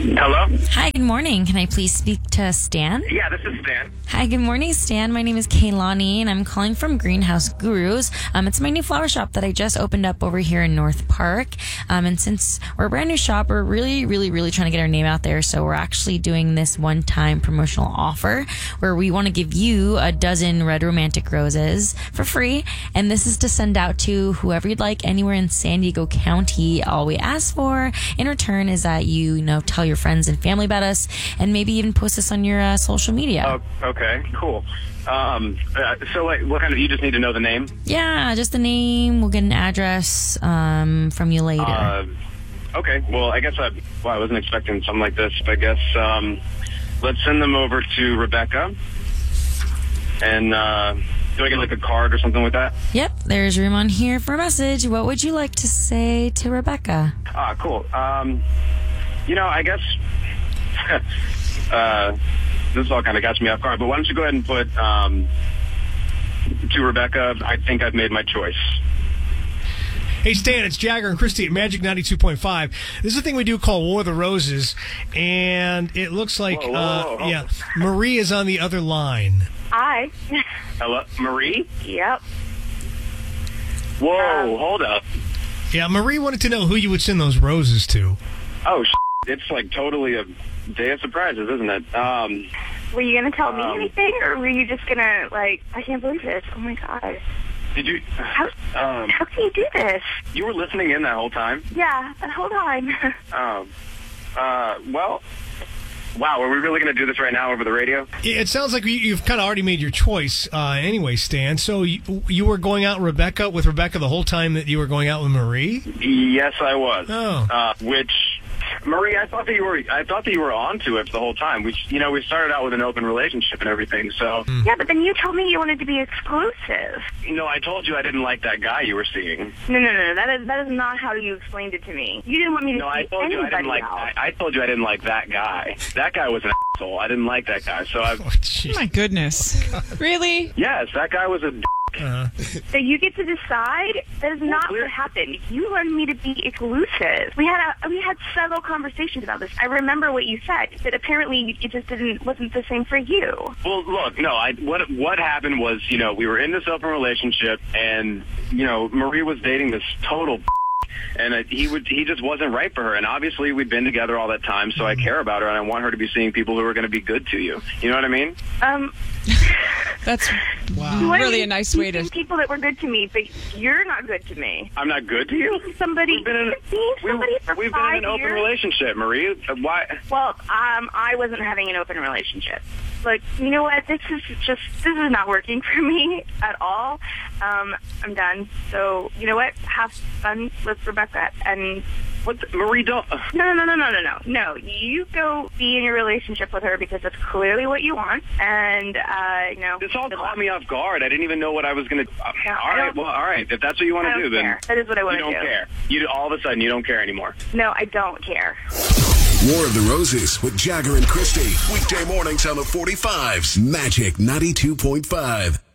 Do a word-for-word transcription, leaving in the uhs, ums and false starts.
Hello? Hi, good morning. Can I please speak to Stan? Yeah, this is Stan. Hi, good morning, Stan. My name is Kaylani, and I'm calling from Greenhouse Gurus. Um, it's my new flower shop that I just opened up over here in North Park. Um, and since we're a brand new shop, we're really, really, really trying to get our name out there. So we're actually doing this one-time promotional offer where we want to give you a dozen red romantic roses for free. And this is to send out to whoever you'd like anywhere in San Diego County. All we ask for in return is that you, you know, tell your friends and family about us and maybe even post us on your uh, social media. Oh, okay, cool. Um, uh, so, like, what kind of, you just need to know the name? Yeah, just the name. We'll get an address um, from you later. Uh, okay, well, I guess I, well, I wasn't expecting something like this, but I guess um, let's send them over to Rebecca. And uh, do I get, like, a card or something with that? Yep, there's room on here for a message. What would you like to say to Rebecca? Ah, cool. Um, you know, I guess uh, this all kind of got me off guard, but why don't you go ahead and put um, to Rebecca, I think I've made my choice. Hey, Stan, it's Jagger and Christy at Magic ninety-two point five. This is a thing we do called War of the Roses, and it looks like, Whoa, whoa, whoa. Uh, yeah, Marie is on the other line. Hi. Hello? Marie? Yep. Whoa, Um, hold up. Yeah, Marie wanted to know who you would send those roses to. Oh, sh- it's like totally a day of surprises, isn't it? Um, Were you going to tell me Um, anything, or were you just going to, like, I can't believe this. Oh, my God. did you? How, Um, how can you do this? you were listening in that whole time? Yeah, but hold on. Um, uh, well, wow, are we really going to do this right now over the radio? It sounds like you- you've kind of already made your choice uh, anyway, Stan. So you, you were going out Rebecca with Rebecca the whole time that you were going out with Marie? Yes, I was. Oh. Uh, which, Marie, I thought that you were. I thought that you were onto it the whole time. We, you know, we started out with an open relationship and everything. So, Yeah, but then you told me you wanted to be exclusive. you know, I told you I didn't like that guy you were seeing. No, no, no, no. That is, that is not how you explained it to me. You didn't want me to No, see I told you I anybody didn't like. else. I, I told you I didn't like that guy. That guy was an asshole. I didn't like that guy. So I. Oh, jeez. My goodness. Really? Yes, that guy was a. D- Uh, So you get to decide. That is not we're- what happened. You wanted me to be exclusive. We had a we had several conversations about this. I remember what you said. That apparently it just didn't wasn't the same for you. Well, look, no. I what what happened was, you know, we were in this open relationship, and you know, Marie was dating this total, and uh, he would he just wasn't right for her. And obviously, we'd been together all that time, so I care about her, and I want her to be seeing people who are going to be good to you. You know what I mean? Um, That's wow. really a nice way to... people that were good to me, but you're not good to me. I'm not good to you. Somebody, We've been in, seeing somebody we, for we've been five in an open years? relationship, Marie. Uh, Why? Well, um, I wasn't having an open relationship. Look, you know what? This is just this is not working for me at all. Um, I'm done. So you know what? Have fun with Rebecca and. What, the, Marie? Don't. No, no, no, no, no, no, no. You go be in a relationship with her because that's clearly what you want, and uh, you know. This all good caught luck. me off guard. I didn't even know what I was going to. Uh, No, all I right, don't- well, all right. If that's what you want I to don't do, then care. That is what I want you to don't do. care. You all of a sudden you don't care anymore. No, I don't care. War of the Roses with Jagger and Christy. Weekday mornings on the forty-fives. Magic ninety-two point five.